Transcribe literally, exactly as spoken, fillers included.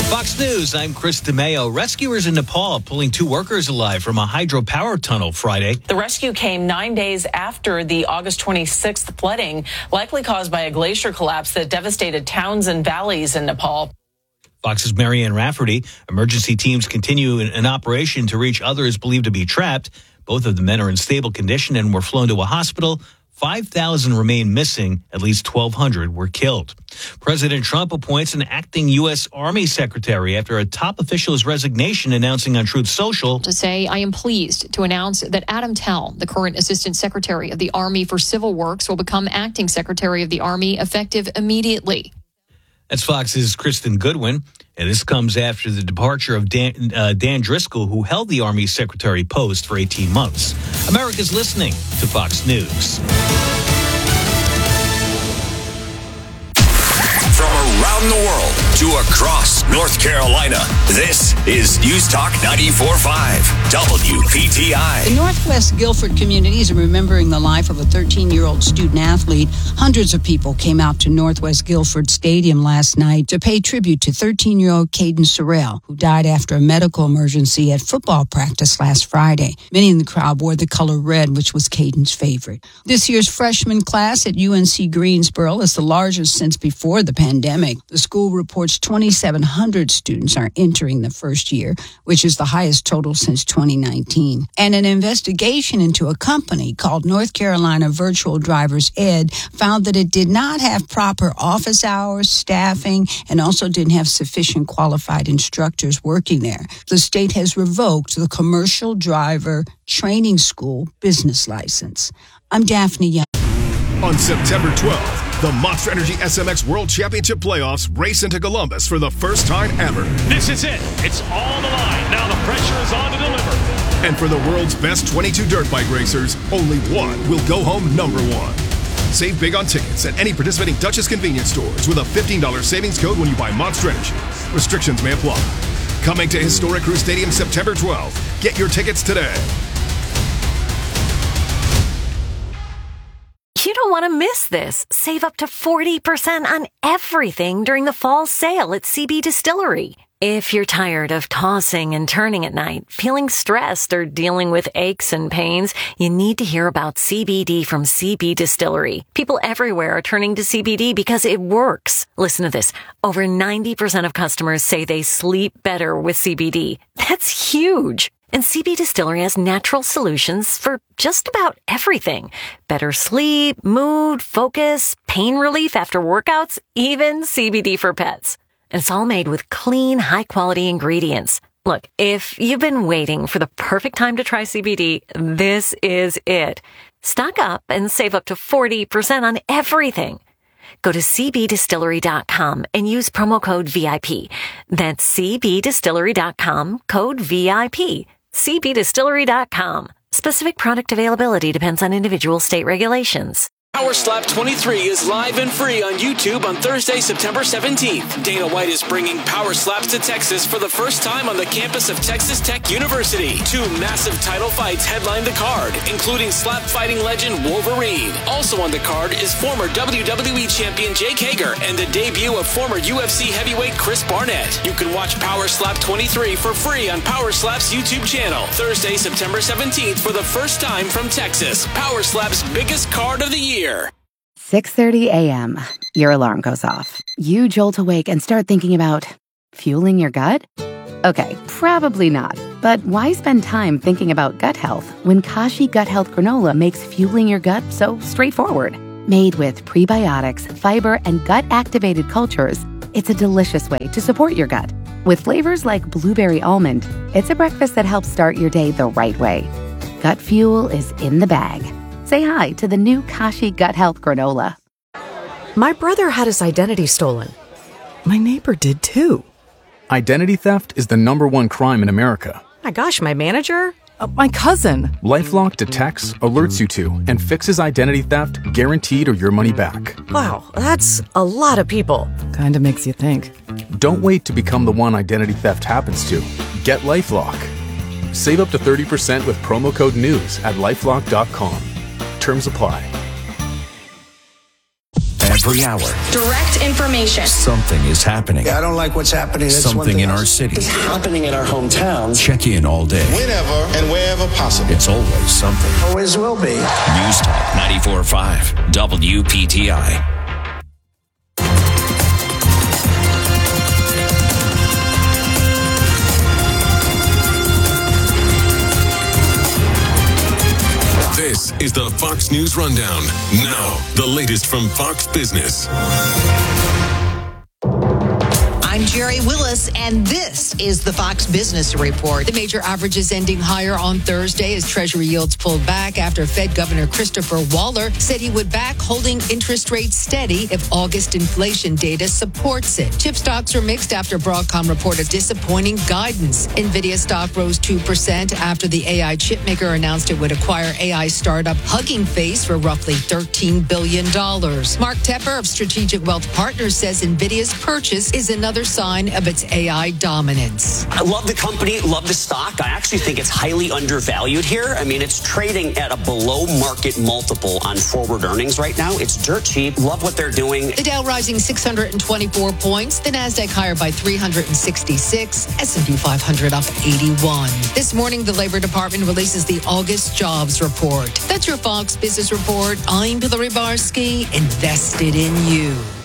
Fox News, I'm Chris DeMeo. Rescuers in Nepal pulling two workers alive from a hydropower tunnel Friday. The rescue came nine days after the August twenty-sixth flooding, likely caused by a glacier collapse that devastated towns and valleys in Nepal. Fox's Marianne Rafferty. Emergency teams continue an operation to reach others believed to be trapped. Both of the men are in stable condition and were flown to a hospital. five thousand remain missing. At least twelve hundred were killed. President Trump appoints an acting U S. Army secretary after a top official's resignation, announcing on Truth Social. To say, I am pleased to announce that Adam Tell, the current Assistant Secretary of the Army for Civil Works, will become acting Secretary of the Army effective immediately. That's Fox's Kristen Goodwin. And this comes after the departure of Dan, uh, Dan Driscoll, who held the Army Secretary post for eighteen months. America's listening to Fox News. From around the world to across North Carolina, this is News Talk ninety-four point five W P T I. The Northwest Guilford communities are remembering the life of a thirteen-year-old student athlete. Hundreds of people came out to Northwest Guilford Stadium last night to pay tribute to thirteen-year-old Caden Sorrell, who died after a medical emergency at football practice last Friday. Many in the crowd wore the color red, which was Caden's favorite. This year's freshman class at U N C Greensboro is the largest since before the pandemic. The school reports twenty-seven hundred students are entering the first year, which is the highest total since twenty nineteen. And an investigation into a company called North Carolina Virtual Drivers Ed found that it did not have proper office hours, staffing, and also didn't have sufficient qualified instructors working there. The state has revoked the Commercial Driver Training School business license. I'm Daphne Young. On September twelfth, the Monster Energy S M X World Championship Playoffs race into Columbus for the first time ever. This is it. It's all on the line. Now the pressure is on to deliver. And for the world's best twenty-two dirt bike racers, only one will go home number one. Save big on tickets at any participating Duchess convenience stores with a fifteen dollars savings code when you buy Monster Energy. Restrictions may apply. Coming to Historic Crew Stadium September twelfth. Get your tickets today. You don't want to miss this. Save up to forty percent on everything during the fall sale at C B Distillery. If you're tired of tossing and turning at night, feeling stressed, or dealing with aches and pains, you need to hear about C B D from C B Distillery. People everywhere are turning to C B D because it works. Listen to this. Over ninety percent of customers say they sleep better with C B D. That's huge. And C B Distillery has natural solutions for just about everything. Better sleep, mood, focus, pain relief after workouts, even C B D for pets. And it's all made with clean, high-quality ingredients. Look, if you've been waiting for the perfect time to try C B D, this is it. Stock up and save up to forty percent on everything. Go to c b distillery dot com and use promo code V I P. That's c b distillery dot com, code V I P. c b distillery dot com. Specific product availability depends on individual state regulations. Power Slap twenty-three is live and free on YouTube on Thursday, September seventeenth. Dana White is bringing Power Slaps to Texas for the first time on the campus of Texas Tech University. Two massive title fights headline the card, including slap fighting legend Wolverine. Also on the card is former W W E champion Jake Hager and the debut of former U F C heavyweight Chris Barnett. You can watch Power Slap twenty-three for free on Power Slap's YouTube channel. Thursday, September seventeenth for the first time from Texas. Power Slap's biggest card of the year. six thirty a.m. Your alarm goes off. You jolt awake and start thinking about fueling your gut? Okay, probably not. But why spend time thinking about gut health when Kashi Gut Health Granola makes fueling your gut so straightforward? Made with prebiotics, fiber, and gut-activated cultures, it's a delicious way to support your gut. With flavors like blueberry almond, it's a breakfast that helps start your day the right way. Gut fuel is in the bag. Say hi to the new Kashi Gut Health Granola. My brother had his identity stolen. My neighbor did too. Identity theft is the number one crime in America. My gosh, my manager? Uh, my cousin. LifeLock detects, alerts you to, and fixes identity theft guaranteed or your money back. Wow, that's a lot of people. Kinda makes you think. Don't wait to become the one identity theft happens to. Get LifeLock. Save up to thirty percent with promo code NEWS at lifelock dot com. Terms apply. every hour. Direct information. Something is happening. Yeah, I don't like what's happening. That's Something in else. our city. It's happening in our hometowns. Check in all day. Whenever and wherever possible. It's always something. Always will be. News Talk ninety-four point five W P T I. This is the Fox News Rundown. Now, the latest from Fox Business. I'm Jerry Willis, and this is the Fox Business Report. The major averages ending higher on Thursday as Treasury yields pulled back after Fed Governor Christopher Waller said he would back holding interest rates steady if August inflation data supports it. Chip stocks were mixed after Broadcom reported disappointing guidance. NVIDIA stock rose two percent after the A I chipmaker announced it would acquire A I startup Hugging Face for roughly thirteen billion dollars. Mark Tepper of Strategic Wealth Partners says NVIDIA's purchase is another sign of its A I dominance. I love the company, love the stock. I actually think it's highly undervalued here. I mean, it's trading at a below market multiple on forward earnings right now. It's dirt cheap. Love what they're doing. The Dow rising six hundred twenty-four points. The Nasdaq higher by three hundred sixty-six. S and P five hundred up eighty-one. This morning, the Labor Department releases the August jobs report. That's your Fox Business Report. I'm Hillary Barsky, invested in you.